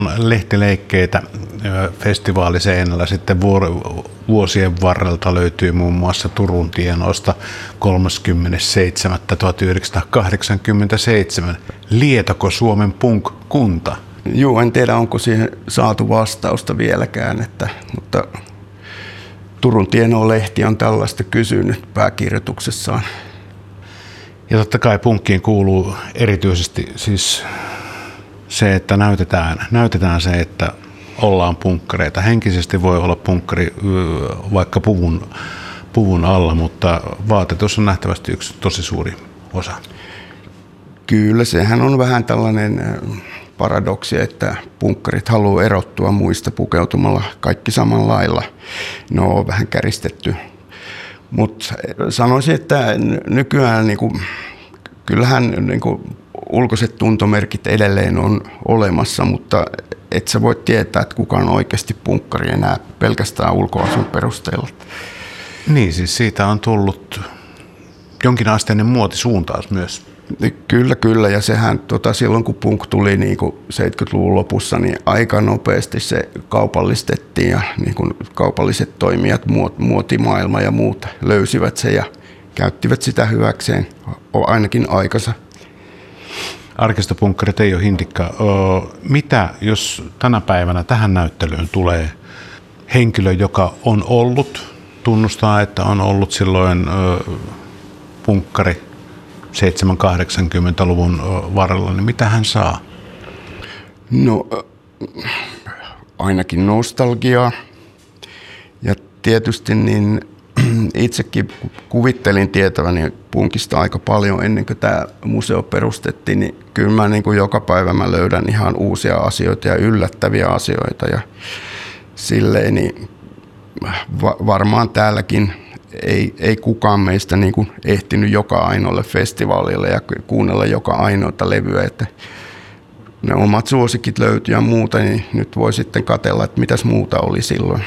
Lehtileikkeitä festivaaliseinällä sitten vuosien varrelta löytyy muun muassa Turun tienoista 37.1987. Lietoko Suomen punk-kunta? Joo, en tiedä onko siihen saatu vastausta vieläkään, mutta Turun tieno-lehti on tällaista kysynyt pääkirjoituksessaan. Ja totta kai punkkiin kuuluu erityisesti siis se, että näytetään se, että ollaan punkkareita. Henkisesti voi olla punkkari vaikka puvun alla, mutta vaatetus on nähtävästi yksi tosi suuri osa. Kyllä, sehän on vähän tällainen paradoksi, että punkkarit haluaa erottua muista pukeutumalla kaikki samalla lailla. No, on vähän käristetty. Mutta sanoisin, että nykyään kyllähän ulkoiset tuntomerkit edelleen on olemassa, mutta et sä voi tietää, että kuka on oikeasti punkkari enää pelkästään ulkoasun perusteella. Niin, siis siitä on tullut jonkinasteinen muotisuuntaus myös. Kyllä, ja sehän silloin kun punk tuli 70-luvun lopussa, niin aika nopeasti se kaupallistettiin ja kaupalliset toimijat, muotimaailma ja muut löysivät sen ja käyttivät sitä hyväkseen ainakin aikansa. Arkistopunkkarit ei ole hindikka. Mitä jos tänä päivänä tähän näyttelyyn tulee henkilö, joka on ollut, tunnustaa, että on ollut silloin punkkari 70-80-luvun varrella, niin mitä hän saa? No, ainakin nostalgiaa. Ja tietysti niin itsekin kuvittelin tietäväni punkista aika paljon ennen kuin tämä museo perustettiin, niin kyllä mä joka päivä mä löydän ihan uusia asioita ja yllättäviä asioita. Ja silleen niin varmaan täälläkin ei kukaan meistä ehtinyt joka ainoalle festivaalille ja kuunnella joka ainoata levyä, että ne omat suosikit löytyy ja muuta, niin nyt voi sitten katsella, että mitäs muuta oli silloin.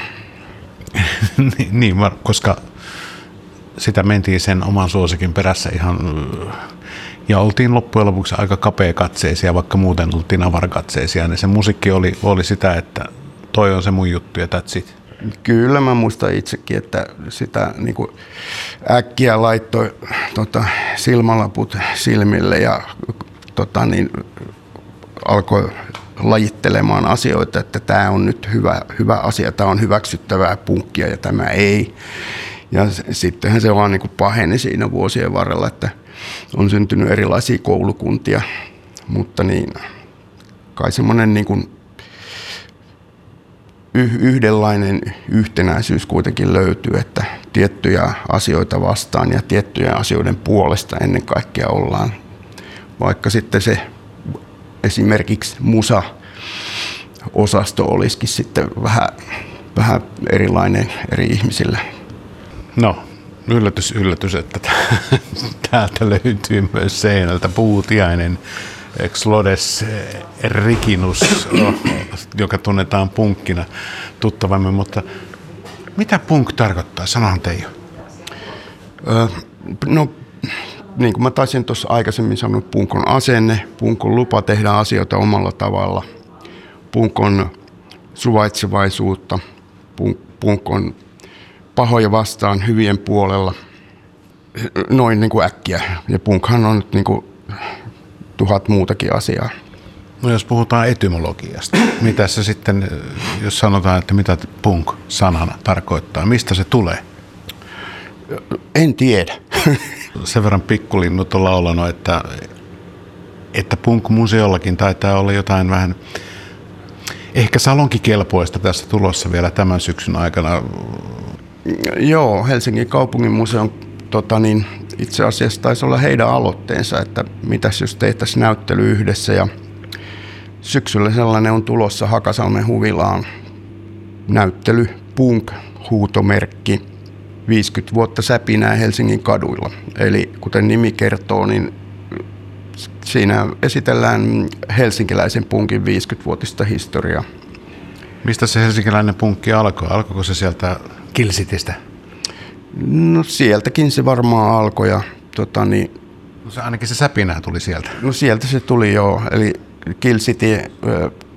Niin, koska sitä mentiin sen oman suosikin perässä ihan, ja oltiin loppujen lopuksi aika kapeakatseisia, vaikka muuten oltiin avarakatseisia, niin se musiikki oli sitä, että toi on se mun juttu ja that's it. Kyllä mä muistan itsekin, että sitä äkkiä laittoi silmälaput silmille ja alkoi lajittelemaan asioita, että tämä on nyt hyvä asia, tämä on hyväksyttävää punkkia ja tämä ei. Ja sittenhän se vaan paheni siinä vuosien varrella, että on syntynyt erilaisia koulukuntia, mutta kai semmoinen yhdenlainen yhtenäisyys kuitenkin löytyy, että tiettyjä asioita vastaan ja tiettyjen asioiden puolesta ennen kaikkea ollaan. Vaikka sitten se esimerkiksi musa-osasto olisikin sitten vähän erilainen eri ihmisillä. No, yllätys, että täältä löytyy myös seinältä Puutiainen, Xlodes Rikinus, joka tunnetaan punkkina tuttavammin, mutta mitä punk tarkoittaa? Sanohan Teijo. No, niin kuin mä taisin tuossa aikaisemmin sanoa, punk on asenne, punk on lupa tehdä asioita omalla tavalla, punk on suvaitsevaisuutta, punk on pahoja vastaan hyvien puolella, noin äkkiä. Ja punkhan on nyt 1000 muutakin asiaa. No jos puhutaan etymologiasta, mitä se sitten, jos sanotaan, että mitä punk sanana tarkoittaa, mistä se tulee? En tiedä. Sen verran pikkulinnut on laulanut, että punk-museollakin taitaa olla jotain vähän ehkä salonkikelpoista tässä tulossa vielä tämän syksyn aikana. Joo, Helsingin kaupungin museon itse asiassa taisi olla heidän aloitteensa, että mitäs jos tehtäisiin näyttely yhdessä ja syksyllä sellainen on tulossa Hakasalmen huvilaan näyttely Punk huutomerkki 50 vuotta säpinää Helsingin kaduilla. Eli kuten nimi kertoo, niin siinä esitellään helsinkiläisen punkin 50-vuotista historiaa. Mistä se helsinkiläinen punkki alkoi? Alkoiko se sieltä Kilsitistä? No sieltäkin se varmaan alkoi. Ja, ainakin se säpinää tuli sieltä. No sieltä se tuli joo. Eli Kill City